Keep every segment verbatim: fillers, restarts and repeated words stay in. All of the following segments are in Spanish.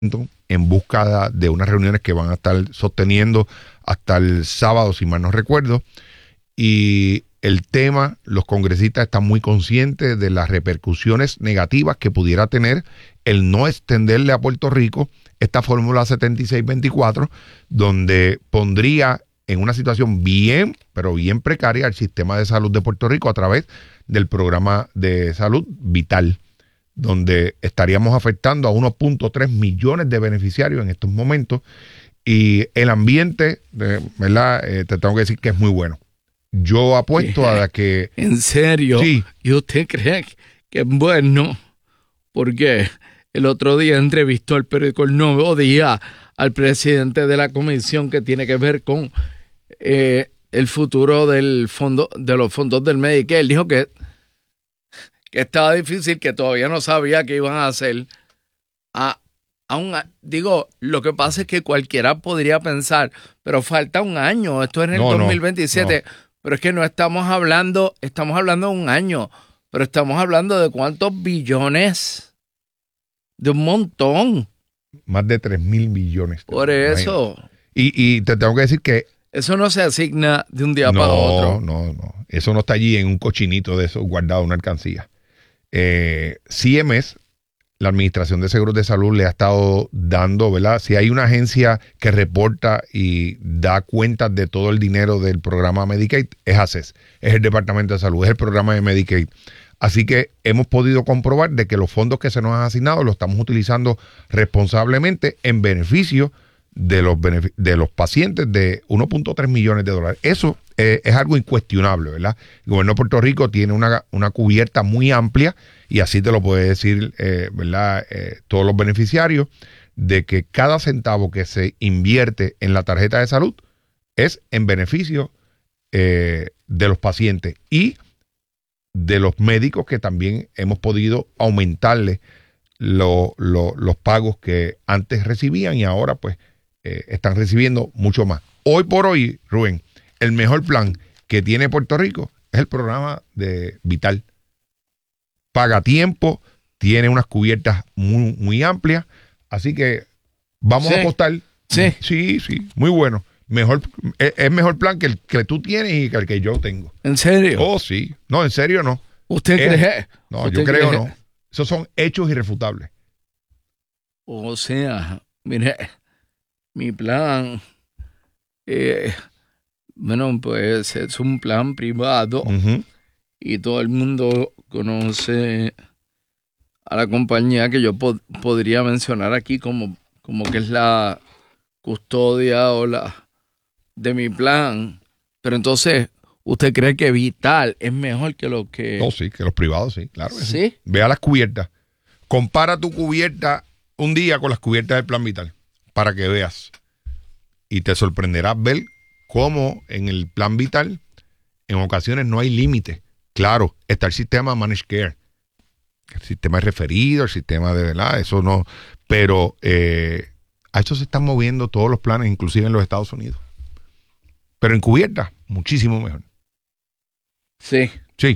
en busca de unas reuniones que van a estar sosteniendo hasta el sábado, si mal no recuerdo. Y el tema, los congresistas están muy conscientes de las repercusiones negativas que pudiera tener el no extenderle a Puerto Rico esta fórmula setenta y seis veinticuatro, donde pondría en una situación bien, pero bien precaria al sistema de salud de Puerto Rico a través del programa de salud Vital, donde estaríamos afectando a uno punto tres millones de beneficiarios en estos momentos. Y el ambiente, eh, ¿verdad? Eh, te tengo que decir que es muy bueno. Yo apuesto a que... ¿En serio? Sí. ¿Y usted cree que es bueno? Porque el otro día entrevistó al periódico El Nuevo Día al presidente de la comisión que tiene que ver con eh, el futuro del fondo, de los fondos del Medicare. Él dijo que, que estaba difícil, que todavía no sabía qué iban a hacer. A, a un, digo, lo que pasa es que cualquiera podría pensar, pero falta un año, esto es en el No, dos mil veintisiete. no, no. Pero es que no estamos hablando, estamos hablando de un año, pero estamos hablando de cuántos billones, de un montón. Más de tres mil millones. Por eso. Y, y te tengo que decir que... Eso no se asigna de un día no, para otro. No, no, eso no está allí en un cochinito de eso guardado en una alcancía. Eh, C M S, la Administración de Seguros de Salud, le ha estado dando, ¿verdad? Si hay una agencia que reporta y da cuentas de todo el dinero del programa Medicaid, es A C E S, es el Departamento de Salud, es el programa de Medicaid. Así que hemos podido comprobar de que los fondos que se nos han asignado los estamos utilizando responsablemente en beneficio de los, benefic- de los pacientes de uno punto tres millones de dólares. Eso eh, es algo incuestionable, ¿verdad? El gobierno de Puerto Rico tiene una, una cubierta muy amplia, y así te lo puede decir, eh, ¿verdad? Eh, todos los beneficiarios, de que cada centavo que se invierte en la tarjeta de salud es en beneficio eh, de los pacientes y de los médicos, que también hemos podido aumentarle lo, lo, los pagos que antes recibían y ahora pues eh, están recibiendo mucho más. Hoy por hoy, Rubén, el mejor plan que tiene Puerto Rico es el programa de Vital. Paga a tiempo, tiene unas cubiertas muy, muy amplias, así que vamos Sí. a apostar. Sí. Sí, sí, muy bueno. Mejor, es, es mejor plan que el que tú tienes y que el que yo tengo. ¿En serio? Oh, sí. No, en serio no. ¿Usted Es- cree? No, ¿Usted yo creo cree? no. Esos son hechos irrefutables. O sea, mire, mi plan, eh, bueno, pues es un plan privado. Ujú. Y todo el mundo conoce a la compañía que yo pod- podría mencionar aquí como, como que es la custodia o la de mi plan. Pero entonces, ¿usted cree que Vital es mejor que lo que... No, sí, que los privados, sí, claro que sí. ¿Sí? Vea las cubiertas. Compara tu cubierta un día con las cubiertas del Plan Vital para que veas. Y te sorprenderás ver cómo en el Plan Vital en ocasiones no hay límite. Claro, está el sistema Managed Care, el sistema de referido, el sistema de verdad, eso no. Pero eh, a eso se están moviendo todos los planes, inclusive en los Estados Unidos. Pero en cubierta, muchísimo mejor. Sí. Sí.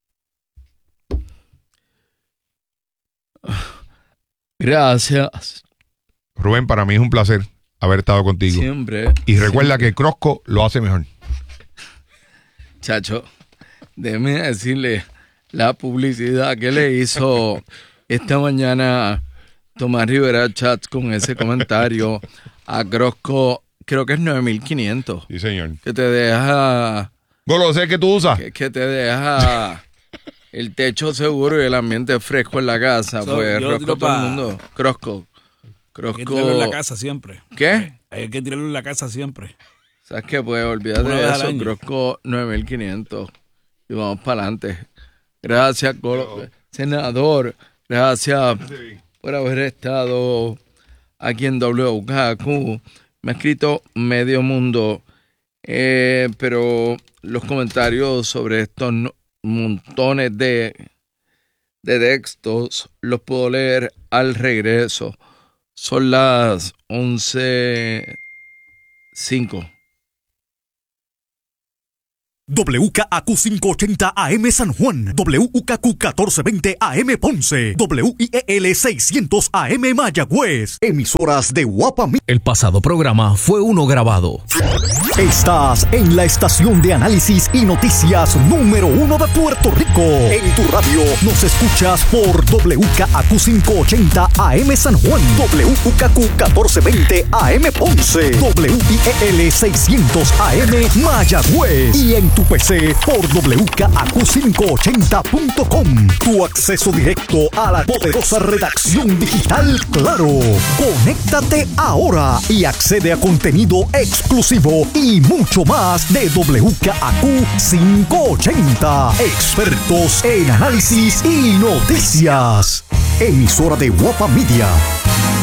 Gracias. Rubén, para mí es un placer haber estado contigo. Siempre. Y recuerda siempre. que Crosco lo hace mejor. Chacho, déjeme decirle la publicidad que le hizo esta mañana Tomás Rivera Chats con ese comentario a Crosco, creo que es nueve mil quinientos. Sí, señor. Que te deja, Golo, sé que tú usas. que, que te deja el techo seguro y el ambiente fresco en la casa. So, pues yo lo Crosco tiro todo el pa- mundo. Crosco. Hay que tirarlo en la Crosco. casa siempre. ¿Qué? Hay que tirarlo en la casa siempre. ¿Sabes qué? Pues olvídate Una de vez al eso. año. Crosco nueve mil quinientos. Y vamos para adelante. Gracias, Golo- senador. Gracias por haber estado aquí en W K Q. Me ha escrito medio mundo. Eh, pero los comentarios sobre estos no- montones de, de textos los puedo leer al regreso. Son las once cinco. W K A Q quinientos ochenta A M San Juan, W K Q catorce veinte A M Ponce, W I E L seiscientos A M Mayagüez, emisoras de Guapa Media. El pasado programa fue uno grabado. Estás en la estación de análisis y noticias número uno de Puerto Rico. En tu radio nos escuchas por W K A Q quinientos ochenta A M San Juan, W K Q catorce veinte A M Ponce, W I E L seiscientos A M Mayagüez y en tu P C por W K A Q quinientos ochenta punto com. Tu acceso directo a la poderosa redacción digital Claro. Conéctate ahora y accede a contenido exclusivo y mucho más de W K A Q quinientos ochenta. Expertos en análisis y noticias. Emisora de Guapa Media.